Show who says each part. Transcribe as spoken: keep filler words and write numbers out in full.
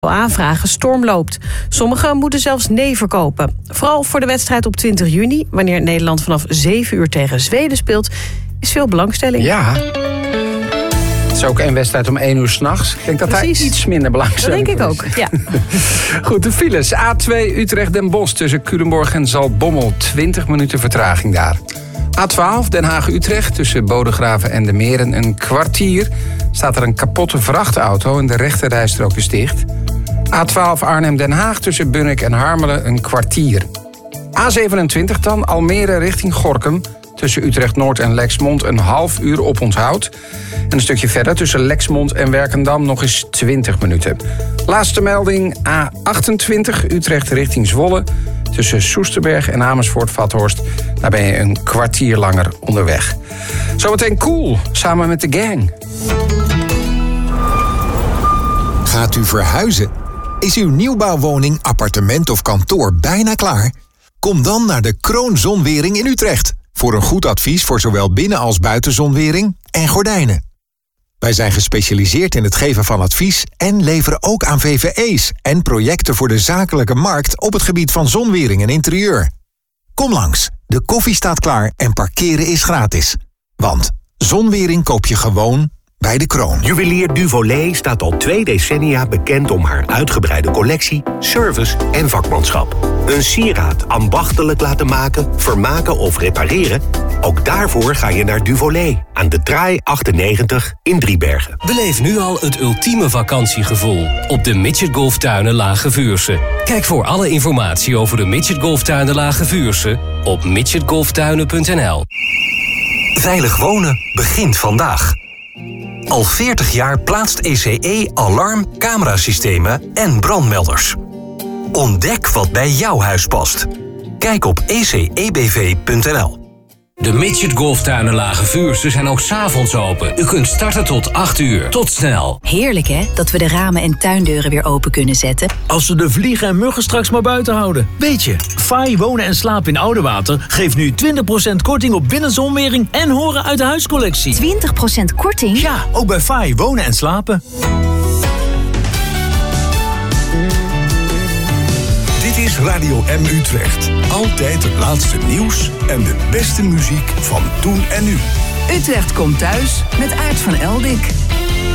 Speaker 1: aanvragen storm loopt. Sommigen moeten zelfs nee verkopen. Vooral voor de wedstrijd op twintig juni, wanneer Nederland vanaf zeven uur tegen Zweden speelt, is veel belangstelling.
Speaker 2: Ja. Het is ook één wedstrijd om één uur 's nachts. Ik denk dat
Speaker 1: Precies.
Speaker 2: daar iets minder belangstelling
Speaker 1: Dat denk ik
Speaker 2: is.
Speaker 1: ook, ja.
Speaker 2: Goed, de files. A twee Utrecht-Den Bosch tussen Culemborg en Zaltbommel. twintig minuten vertraging daar. A twaalf Den Haag-Utrecht tussen Bodegraven en de Meren. Een kwartier staat er een kapotte vrachtauto en de rechterrijstrook is dicht. A twaalf Arnhem-Den Haag tussen Bunnik en Harmelen een kwartier. A zevenentwintig dan Almere richting Gorinchem. Tussen Utrecht-Noord en Lexmond een half uur oponthoud. En een stukje verder tussen Lexmond en Werkendam nog eens twintig minuten. Laatste melding A achtentwintig Utrecht richting Zwolle. Tussen Soesterberg en Amersfoort-Vathorst. Daar ben je een kwartier langer onderweg. Zometeen Cool, samen met de gang.
Speaker 3: Gaat u verhuizen? Is uw nieuwbouwwoning, appartement of kantoor bijna klaar? Kom dan naar de Kroon Zonwering in Utrecht. Voor een goed advies voor zowel binnen- als buitenzonwering en gordijnen. Wij zijn gespecialiseerd in het geven van advies en leveren ook aan V V E's en projecten voor de zakelijke markt op het gebied van zonwering en interieur. Kom langs, de koffie staat klaar en parkeren is gratis. Want zonwering koop je gewoon bij de Kroon.
Speaker 4: Juwelier Duvolet staat al twee decennia bekend om haar uitgebreide collectie, service en vakmanschap. Een sieraad ambachtelijk laten maken, vermaken of repareren? Ook daarvoor ga je naar Duvolet aan de Traai achtennegentig in Driebergen.
Speaker 5: Beleef nu al het ultieme vakantiegevoel op de Midget Golftuinen Lage Vuursche. Kijk voor alle informatie over de Midget Golftuinen Lage Vuursche op midget golftuinen punt n l.
Speaker 6: Veilig wonen begint vandaag. Al veertig jaar plaatst E C E alarm, camerasystemen en brandmelders. Ontdek wat bij jouw huis past. Kijk op e c e b v punt n l.
Speaker 5: De Midget Golftuinen Lage Vuursche zijn ook 's avonds open. U kunt starten tot acht uur. Tot snel.
Speaker 7: Heerlijk hè, dat we de ramen en tuindeuren weer open kunnen zetten.
Speaker 8: Als we de vliegen en muggen straks maar buiten houden. Weet je, F A I Wonen en Slapen in Oudewater geeft nu twintig procent korting op binnenzonwering en horen uit de huiscollectie.
Speaker 7: twintig procent korting?
Speaker 8: Ja, ook bij F A I Wonen en Slapen.
Speaker 9: Dit is Radio M Utrecht. Altijd het laatste nieuws en de beste muziek van toen en nu.
Speaker 10: Utrecht komt thuis met Aart van Eldik.